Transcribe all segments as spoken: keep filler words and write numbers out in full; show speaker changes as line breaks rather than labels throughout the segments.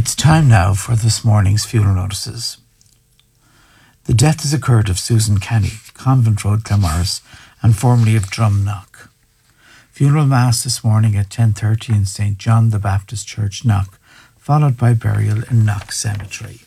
It's time now for this morning's funeral notices. The death has occurred of Susan Canny, Convent Road, Claremorris, and formerly of Drumknock. Funeral Mass this morning at ten thirty in Saint John the Baptist Church, Knock, followed by burial in Knock Cemetery.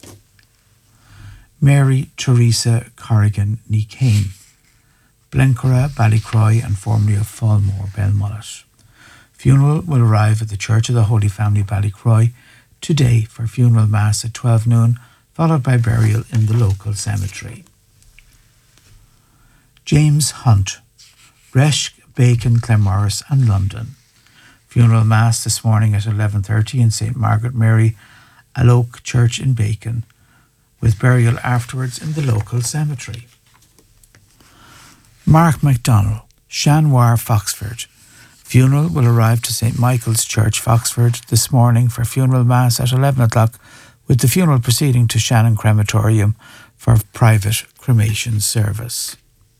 Mary Teresa Corrigan ní Cain, Blencora, Ballycroy, and formerly of Fallmore, Belmullet. Funeral will arrive at the Church of the Holy Family, Ballycroy, today for funeral mass at twelve noon, followed by burial in the local cemetery. James Hunt, Resch, Bacon, Claremorris and London. Funeral mass this morning at eleven thirty in Saint Margaret Mary, Alloke Church in Bacon, with burial afterwards in the local cemetery. Mark MacDonald, Shanwar, Foxford. Funeral will arrive to Saint Michael's Church, Foxford, this morning for funeral mass at eleven o'clock, with the funeral proceeding to Shannon Crematorium for private cremation service.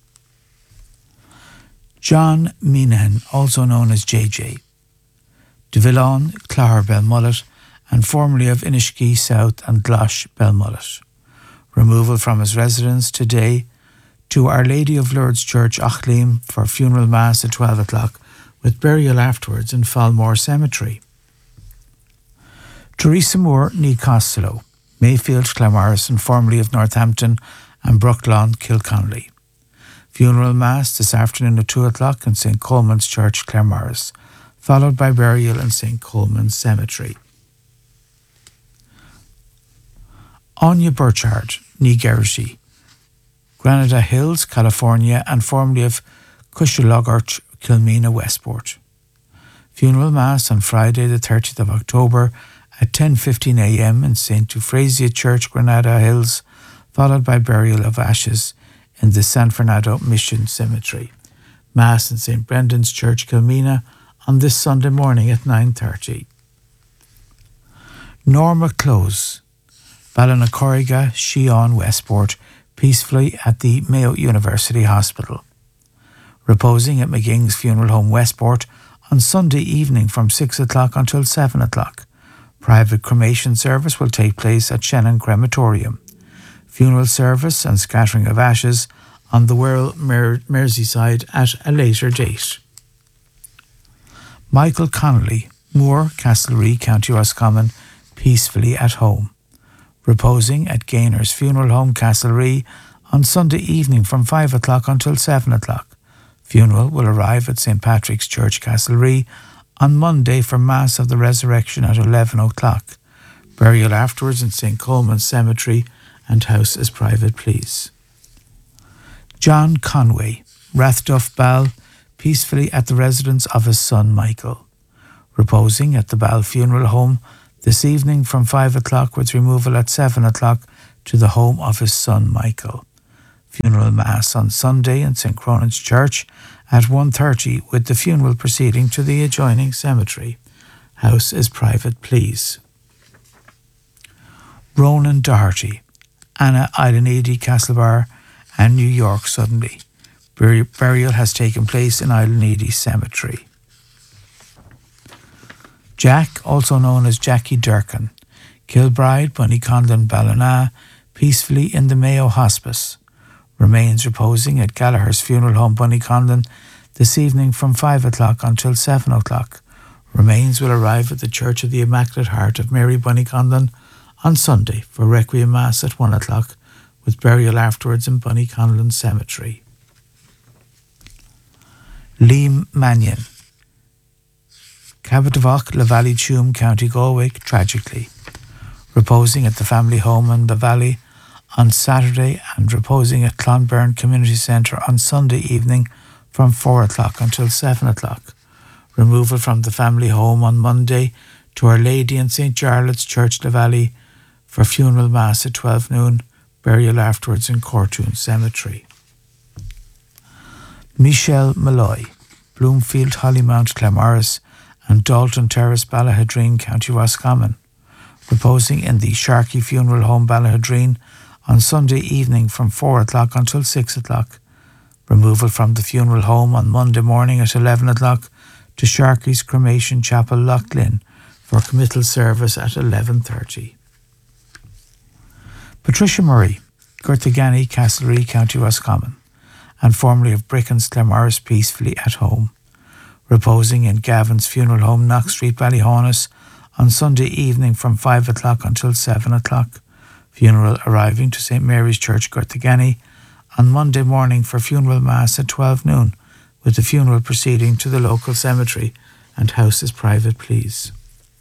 John Meenan, also known as J J, De Villon, Clogher, Belmullet, and formerly of Inishkey South and Glosh, Belmullet. Removal from his residence today to Our Lady of Lourdes Church, Achleam, for funeral mass at twelve o'clock, with burial afterwards in Fallmore Cemetery. Teresa Moore, ní Costello, Mayfield, Claremorris, and formerly of Northampton and Brooklawn, Kilconnelly. Funeral mass this afternoon at two o'clock in Saint Coleman's Church, Claremorris, followed by burial in Saint Coleman's Cemetery. Anya Burchard, ní Gershi, Granada Hills, California, and formerly of Cushalogart, Kilmena, Westport. Funeral mass on Friday the thirtieth of October at ten fifteen a.m. in Saint Euphrasia Church, Granada Hills, followed by burial of ashes in the San Fernando Mission Cemetery. Mass in Saint Brendan's Church, Kilmena, on this Sunday morning at nine thirty. Norma Close, Ballinacoriga, Sheon, Westport, peacefully at the Mayo University Hospital. Reposing at McGing's Funeral Home, Westport, on Sunday evening from six o'clock until seven o'clock. Private cremation service will take place at Shannon Crematorium. Funeral service and scattering of ashes on the Wirral, Mer- Merseyside at a later date. Michael Connolly, Moore, Castlereagh, County Roscommon, peacefully at home. Reposing at Gaynor's Funeral Home, Castlereagh, on Sunday evening from five o'clock until seven o'clock. Funeral will arrive at Saint Patrick's Church, Castlereagh, on Monday for Mass of the Resurrection at eleven o'clock. Burial afterwards in Saint Coleman's Cemetery, and house as private, please. John Conway, Rathduff Ball, peacefully at the residence of his son Michael. Reposing at the Ball Funeral Home this evening from five o'clock, with removal at seven o'clock to the home of his son Michael. Funeral Mass on Sunday in Saint Cronan's Church at one thirty, with the funeral proceeding to the adjoining cemetery. House is private, please. Ronan Doherty, Anna Islanidi, Castlebar, and New York Suddenly. Bur- burial has taken place in Islanidi Cemetery. Jack, also known as Jackie Durkin, Kilbride, Bunnycondon, Ballina, peacefully in the Mayo Hospice. Remains reposing at Gallagher's Funeral Home, Bunnycondon, this evening from five o'clock until seven o'clock. Remains will arrive at the Church of the Immaculate Heart of Mary, Bunnycondon, on Sunday for Requiem Mass at one o'clock, with burial afterwards in Bunnycondon Cemetery. Liam Mannion, Cabotavock, La Valley Tuam, County Galway, tragically. Reposing at the family home in the Valley on Saturday and reposing at Clonberne Community Centre on Sunday evening from four o'clock until seven o'clock. Removal from the family home on Monday to Our Lady in Saint Jarlath's Church, La Valley, for funeral mass at twelve noon, burial afterwards in Cortoon Cemetery. Michelle Malloy, Bloomfield, Hollymount, Claremorris, and Dalton Terrace, Ballahadreen, County Roscommon. Reposing in the Sharkey Funeral Home, Ballahadreen, on Sunday evening from four o'clock until six o'clock. Removal from the funeral home on Monday morning at eleven o'clock to Sharkey's Cremation Chapel, Loughlin, for committal service at eleven thirty. Patricia Murray, Gurtagany, Castlerea, County Roscommon, and formerly of Brickens, Claremorris, peacefully at home, reposing in Gavin's Funeral Home, Knox Street, Ballyhonus, on Sunday evening from five o'clock until seven o'clock. Funeral arriving to Saint Mary's Church, Gurtagany, on Monday morning for funeral mass at twelve noon, with the funeral proceeding to the local cemetery and house is private, please.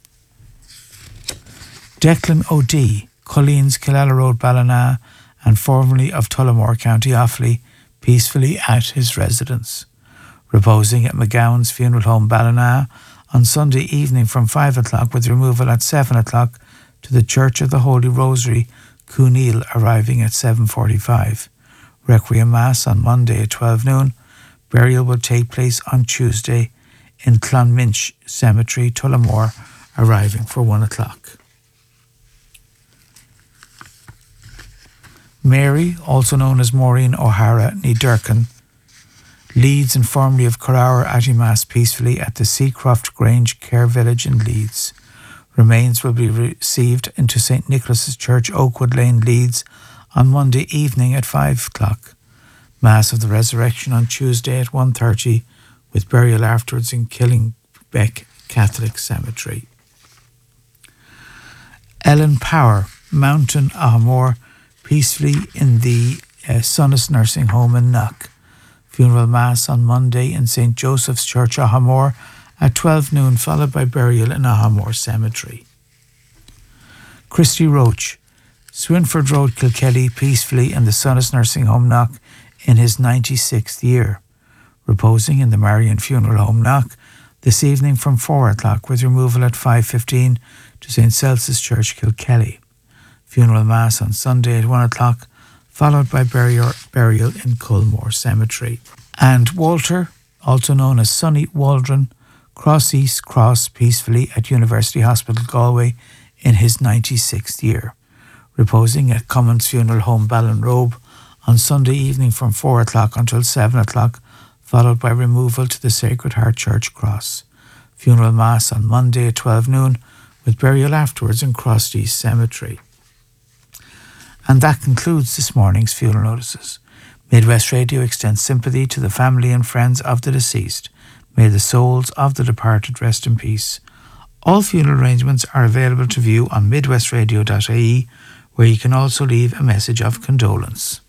Declan O'D, Colleen's, Killala Road, Ballina, and formerly of Tullamore, County Offaly, peacefully at his residence, reposing at McGowan's Funeral Home, Ballina, on Sunday evening from five o'clock, with removal at seven o'clock to the Church of the Holy Rosary, Cooneil, arriving at seven forty-five. Requiem Mass on Monday at twelve noon. Burial will take place on Tuesday in Clonminch Cemetery, Tullamore, arriving for one o'clock. Mary, also known as Maureen O'Hara, ní Durcan, Leeds and formerly of Carrara, at Mass peacefully at the Seacroft Grange Care Village in Leeds. Remains will be received into Saint Nicholas's Church, Oakwood Lane, Leeds, on Monday evening at five o'clock. Mass of the Resurrection on Tuesday at one thirty, with burial afterwards in Killingbeck Catholic Cemetery. Ellen Power, Mountain Ahamore, peacefully in the uh, Sonnes Nursing Home in Knock. Funeral Mass on Monday in Saint Joseph's Church, Ahamore, at twelve noon, followed by burial in Ahamore Cemetery. Christy Roach, Swinford Road, Kilkelly, peacefully in the Sonnes Nursing Home, Knock, in his ninety-sixth year, reposing in the Marian Funeral Home, Knock, this evening from four o'clock, with removal at five fifteen to Saint Celsus Church, Kilkelly. Funeral Mass on Sunday at one o'clock, followed by burial, burial in Culmore Cemetery. And Walter, also known as Sonny Waldron, Cross East Cross, peacefully at University Hospital, Galway, in his ninety-sixth year, reposing at Commons Funeral Home, Ballinrobe, on Sunday evening from four o'clock until seven o'clock, followed by removal to the Sacred Heart Church Cross. Funeral Mass on Monday at twelve noon, with burial afterwards in Cross East Cemetery. And that concludes this morning's funeral notices. Midwest Radio extends sympathy to the family and friends of the deceased. May the souls of the departed rest in peace. All funeral arrangements are available to view on midwest radio dot I E, where you can also leave a message of condolence.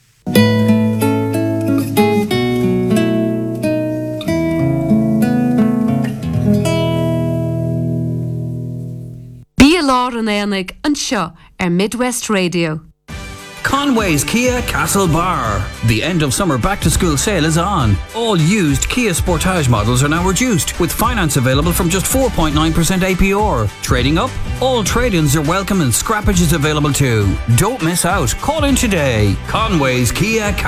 Bí lár an éanaig an seo ar Midwest Radio.
Conway's Kia Castlebar. The end of summer back to school sale is on. All used Kia Sportage models are now reduced, with finance available from just four point nine percent A P R. Trading up? All trade-ins are welcome and scrappage is available too. Don't miss out. Call in today. Conway's Kia